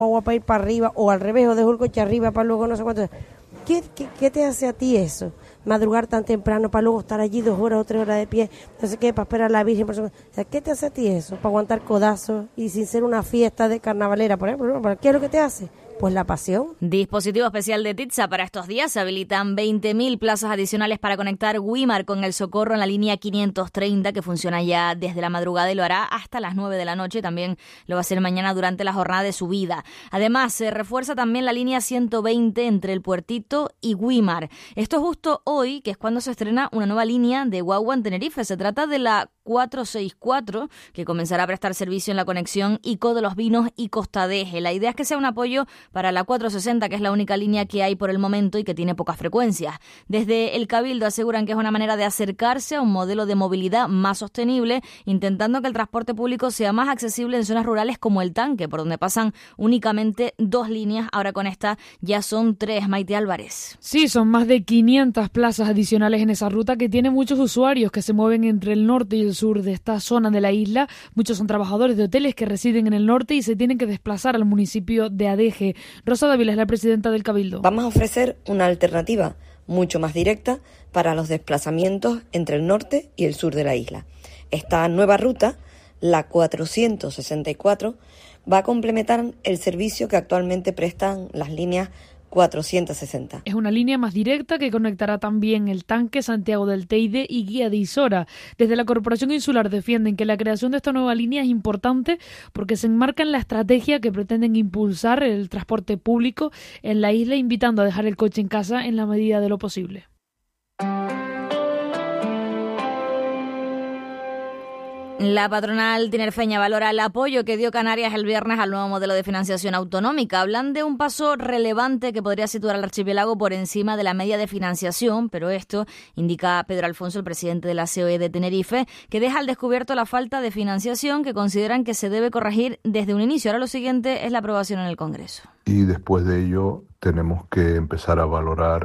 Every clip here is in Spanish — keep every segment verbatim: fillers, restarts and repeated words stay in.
agua para ir para arriba, o al revés, o dejo el coche arriba para luego no sé cuánto. ¿Qué, qué, qué te hace a ti eso? Madrugar tan temprano para luego estar allí dos horas o tres horas de pie, no sé qué, para esperar a la Virgen. Por o sea, ¿qué te hace a ti eso? Para aguantar codazos y sin ser una fiesta de carnavalera, por ejemplo. ¿Qué es lo que te hace? Pues la pasión. Dispositivo especial de TITSA para estos días. Se habilitan veinte mil plazas adicionales para conectar Güímar con El Socorro en la línea quinientos treinta, que funciona ya desde la madrugada y lo hará hasta las nueve de la noche. También lo va a hacer mañana durante la jornada de subida. Además, se refuerza también la línea ciento veinte entre El Puertito y Güímar. Esto es justo hoy, que es cuando se estrena una nueva línea de guagua en Tenerife. Se trata de la cuatrocientos sesenta y cuatro, que comenzará a prestar servicio en la conexión Ico de los Vinos y Costa Deje. La idea es que sea un apoyo para la cuatrocientos sesenta, que es la única línea que hay por el momento y que tiene pocas frecuencias. Desde el Cabildo aseguran que es una manera de acercarse a un modelo de movilidad más sostenible, intentando que el transporte público sea más accesible en zonas rurales como El Tanque, por donde pasan únicamente dos líneas. Ahora con esta ya son tres. Maite Álvarez. Sí, son más de quinientas plazas adicionales en esa ruta, que tiene muchos usuarios que se mueven entre el norte y el sur de esta zona de la isla. Muchos son trabajadores de hoteles que residen en el norte y se tienen que desplazar al municipio de Adeje. Rosa Dávila es la presidenta del Cabildo. Vamos a ofrecer una alternativa mucho más directa para los desplazamientos entre el norte y el sur de la isla. Esta nueva ruta, la cuatrocientos sesenta y cuatro, va a complementar el servicio que actualmente prestan las líneas cuatrocientos sesenta. Es una línea más directa que conectará también El Tanque, Santiago del Teide y Guía de Isora. Desde la Corporación Insular defienden que la creación de esta nueva línea es importante porque se enmarca en la estrategia que pretenden impulsar el transporte público en la isla, invitando a dejar el coche en casa en la medida de lo posible. La patronal tinerfeña valora el apoyo que dio Canarias el viernes al nuevo modelo de financiación autonómica. Hablan de un paso relevante que podría situar al archipiélago por encima de la media de financiación, pero esto, indica Pedro Alfonso, el presidente de la C O E de Tenerife, que deja al descubierto la falta de financiación que consideran que se debe corregir desde un inicio. Ahora lo siguiente es la aprobación en el Congreso. Y después de ello tenemos que empezar a valorar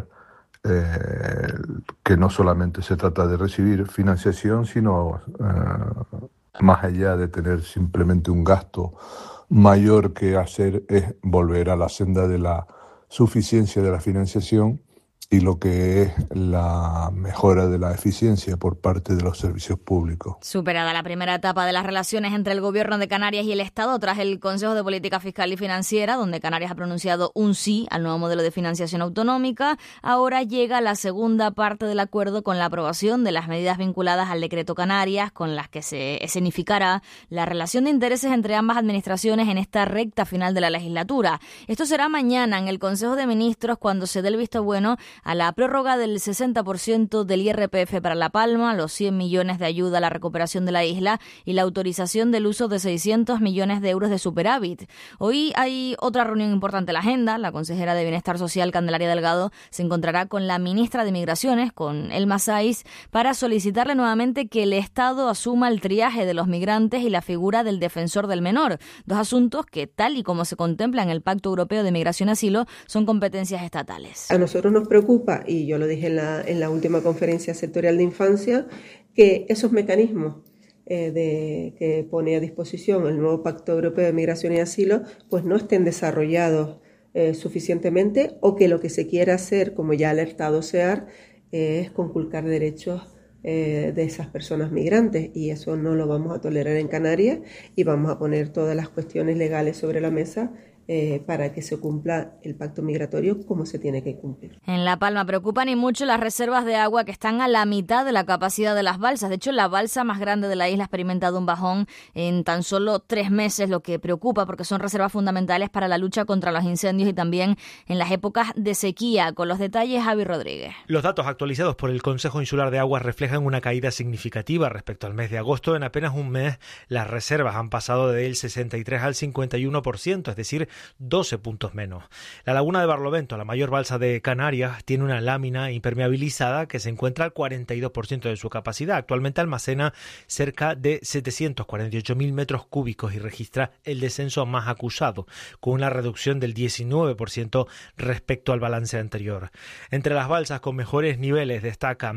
Eh, que no solamente se trata de recibir financiación, sino eh, más allá de tener simplemente un gasto mayor que hacer, es volver a la senda de la suficiencia de la financiación y lo que es la mejora de la eficiencia por parte de los servicios públicos. Superada la primera etapa de las relaciones entre el Gobierno de Canarias y el Estado tras el Consejo de Política Fiscal y Financiera, donde Canarias ha pronunciado un sí al nuevo modelo de financiación autonómica, ahora llega la segunda parte del acuerdo con la aprobación de las medidas vinculadas al Decreto Canarias, con las que se escenificará la relación de intereses entre ambas administraciones en esta recta final de la legislatura. Esto será mañana en el Consejo de Ministros cuando se dé el visto bueno a la prórroga del sesenta por ciento del I R P F para La Palma, los cien millones de ayuda a la recuperación de la isla y la autorización del uso de seiscientos millones de euros de superávit. Hoy hay otra reunión importante en la agenda. La consejera de Bienestar Social, Candelaria Delgado, se encontrará con la ministra de Migraciones, con Elma Saiz, para solicitarle nuevamente que el Estado asuma el triaje de los migrantes y la figura del defensor del menor. Dos asuntos que, tal y como se contempla en el Pacto Europeo de Migración y Asilo, son competencias estatales. A nosotros nos preocupa, y yo lo dije en la, en la última conferencia sectorial de infancia, que esos mecanismos eh, de, que pone a disposición el nuevo Pacto Europeo de Migración y Asilo pues no estén desarrollados eh, suficientemente, o que lo que se quiera hacer, como ya ha alertado SEAR, eh, es conculcar derechos eh, de esas personas migrantes, y eso no lo vamos a tolerar en Canarias, y vamos a poner todas las cuestiones legales sobre la mesa Eh, para que se cumpla el pacto migratorio como se tiene que cumplir. En La Palma preocupan y mucho las reservas de agua, que están a la mitad de la capacidad de las balsas. De hecho, la balsa más grande de la isla ha experimentado un bajón en tan solo tres meses, lo que preocupa porque son reservas fundamentales para la lucha contra los incendios y también en las épocas de sequía. Con los detalles, Javi Rodríguez. Los datos actualizados por el Consejo Insular de Aguas reflejan una caída significativa respecto al mes de agosto. En apenas un mes, las reservas han pasado del sesenta y tres al cincuenta y uno por ciento, es decir, doce puntos menos. La laguna de Barlovento, la mayor balsa de Canarias, tiene una lámina impermeabilizada que se encuentra al cuarenta y dos por ciento de su capacidad. Actualmente almacena cerca de setecientos cuarenta y ocho mil metros cúbicos y registra el descenso más acusado, con una reducción del diecinueve por ciento respecto al balance anterior. Entre las balsas con mejores niveles destacan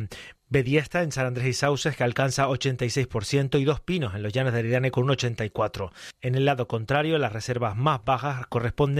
Bediesta en San Andrés y Sauces, que alcanza ochenta y seis por ciento, y Dos Pinos en los Llanos de Aridane con un ochenta y cuatro por ciento. En el lado contrario, las reservas más bajas corresponden